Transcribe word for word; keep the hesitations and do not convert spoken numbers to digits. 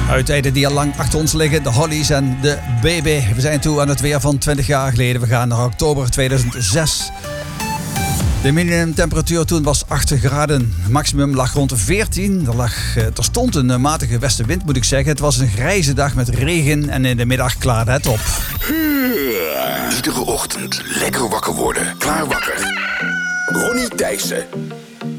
Uit tijden die al lang achter ons liggen, de Hollies en de Baby. We zijn toe aan het weer van twintig jaar geleden. We gaan naar oktober tweeduizend zes. De minimumtemperatuur toen was acht graden. Maximum lag rond de veertien. Er, lag, er stond een matige westenwind, moet ik zeggen. Het was een grijze dag met regen en in de middag klaarde het op. Iedere ochtend lekker wakker worden. Klaar wakker. Ronnie Thijssen.